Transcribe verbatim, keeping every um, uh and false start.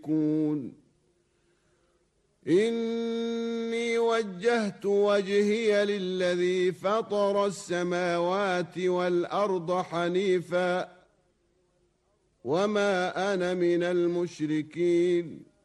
يشركون إني وجهت وجهي للذي فطر السماوات والأرض حنيفا وما أنا من المشركين